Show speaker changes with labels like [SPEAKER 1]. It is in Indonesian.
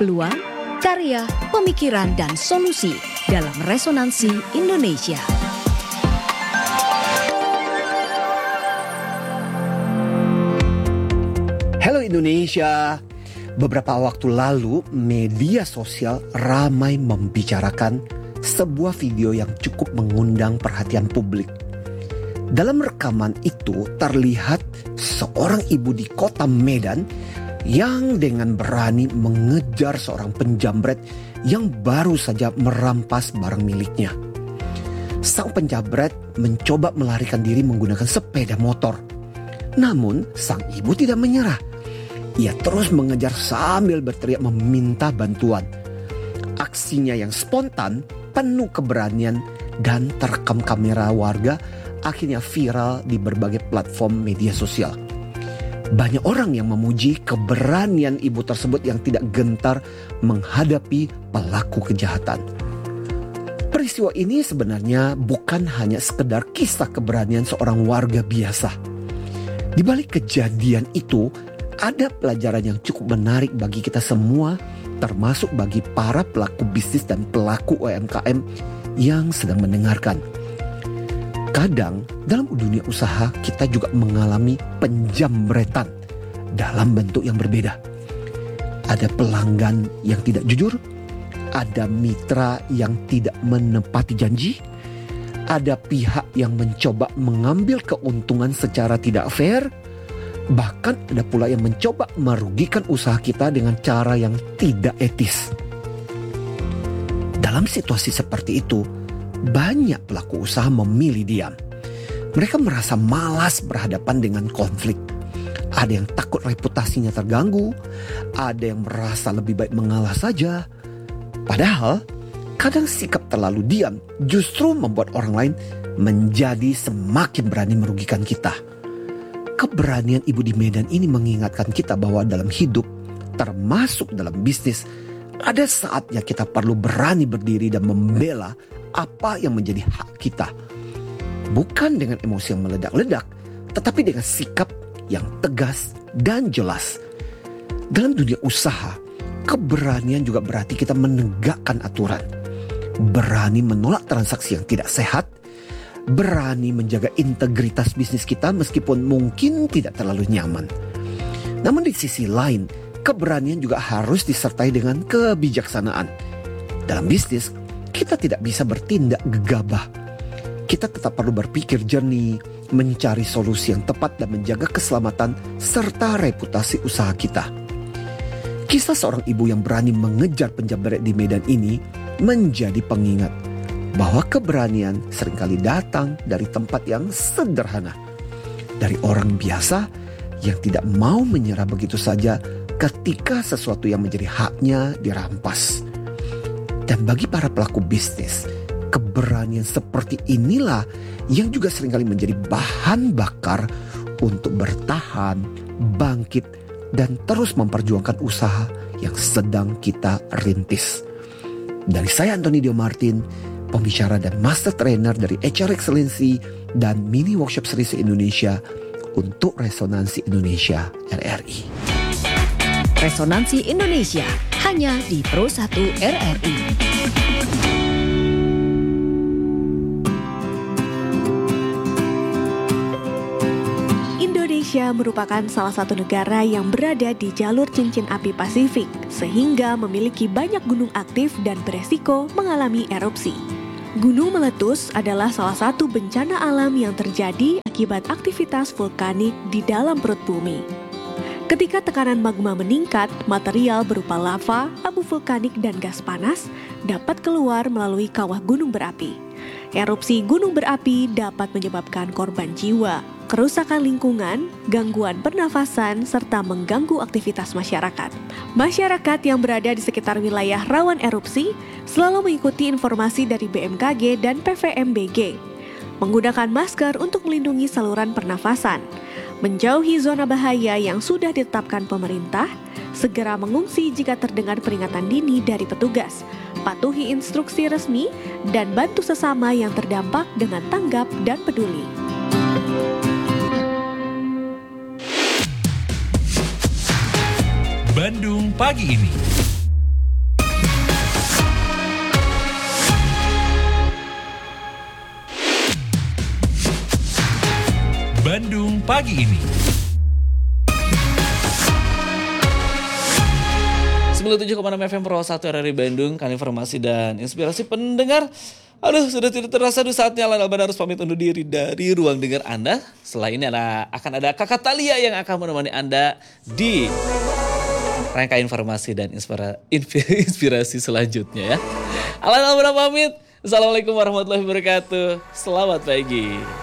[SPEAKER 1] peluang, karya, pemikiran, dan solusi dalam Resonansi Indonesia.
[SPEAKER 2] Halo Indonesia. Beberapa waktu lalu media sosial ramai membicarakan sebuah video yang cukup mengundang perhatian publik. Dalam rekaman itu terlihat seorang ibu di kota Medan yang dengan berani mengejar seorang penjamret yang baru saja merampas barang miliknya. Sang penjamret mencoba melarikan diri menggunakan sepeda motor. Namun sang ibu tidak menyerah. Ia terus mengejar sambil berteriak meminta bantuan. Aksinya yang spontan, penuh keberanian, dan terekam kamera warga akhirnya viral di berbagai platform media sosial. Banyak orang yang memuji keberanian ibu tersebut yang tidak gentar menghadapi pelaku kejahatan. Peristiwa ini sebenarnya bukan hanya sekedar kisah keberanian seorang warga biasa. Di balik kejadian itu, ada pelajaran yang cukup menarik bagi kita semua, termasuk bagi para pelaku bisnis dan pelaku UMKM yang sedang mendengarkan. Kadang dalam dunia usaha kita juga mengalami penjamretan dalam bentuk yang berbeda. Ada pelanggan yang tidak jujur, ada mitra yang tidak menepati janji, ada pihak yang mencoba mengambil keuntungan secara tidak fair, bahkan ada pula yang mencoba merugikan usaha kita dengan cara yang tidak etis. Dalam situasi seperti itu, banyak pelaku usaha memilih diam. Mereka merasa malas berhadapan dengan konflik. Ada yang takut reputasinya terganggu, ada yang merasa lebih baik mengalah saja. Padahal, kadang sikap terlalu diam justru membuat orang lain menjadi semakin berani merugikan kita. Keberanian ibu di Medan ini mengingatkan kita bahwa dalam hidup, termasuk dalam bisnis, ada saatnya kita perlu berani berdiri dan membela apa yang menjadi hak kita. Bukan dengan emosi yang meledak-ledak, tetapi dengan sikap yang tegas dan jelas. Dalam dunia usaha, keberanian juga berarti kita menegakkan aturan. Berani menolak transaksi yang tidak sehat, berani menjaga integritas bisnis kita meskipun mungkin tidak terlalu nyaman. Namun di sisi lain, keberanian juga harus disertai dengan kebijaksanaan. Dalam bisnis, kita tidak bisa bertindak gegabah. Kita tetap perlu berpikir jernih, mencari solusi yang tepat dan menjaga keselamatan serta reputasi usaha kita. Kisah seorang ibu yang berani mengejar penjamret di Medan ini menjadi pengingat bahwa keberanian seringkali datang dari tempat yang sederhana. Dari orang biasa yang tidak mau menyerah begitu saja ketika sesuatu yang menjadi haknya dirampas. Dan bagi para pelaku bisnis, keberanian seperti inilah yang juga seringkali menjadi bahan bakar untuk bertahan, bangkit, dan terus memperjuangkan usaha yang sedang kita rintis. Dari saya Antoni Dio Martin, pembicara dan master trainer dari HR Excellency dan Mini Workshop Series Indonesia untuk Resonansi Indonesia RRI.
[SPEAKER 1] Resonansi Indonesia hanya di Pro 1 RRI.
[SPEAKER 3] Indonesia merupakan salah satu negara yang berada di jalur cincin api Pasifik, sehingga memiliki banyak gunung aktif dan beresiko mengalami erupsi. Gunung meletus adalah salah satu bencana alam yang terjadi akibat aktivitas vulkanik di dalam perut bumi. Ketika tekanan magma meningkat, material berupa lava, abu vulkanik, dan gas panas dapat keluar melalui kawah gunung berapi. Erupsi gunung berapi dapat menyebabkan korban jiwa, kerusakan lingkungan, gangguan pernafasan, serta mengganggu aktivitas masyarakat. Masyarakat yang berada di sekitar wilayah rawan erupsi selalu mengikuti informasi dari BMKG dan PVMBG. Menggunakan masker untuk melindungi saluran pernafasan, menjauhi zona bahaya yang sudah ditetapkan pemerintah, segera mengungsi jika terdengar peringatan dini dari petugas, patuhi instruksi resmi, dan bantu sesama yang terdampak dengan tanggap dan peduli.
[SPEAKER 4] Bandung pagi ini. Bandung pagi ini.
[SPEAKER 5] 97,6 FM Pro 1 RRI Bandung, kan informasi dan inspirasi pendengar. Aduh, sudah tidak terasa saatnya Alban harus pamit undur diri dari ruang dengar Anda. Setelah ini akan ada Kakak Talia yang akan menemani Anda di rangka informasi dan inspirasi selanjutnya ya. Alban pamit. Assalamualaikum warahmatullahi wabarakatuh. Selamat pagi.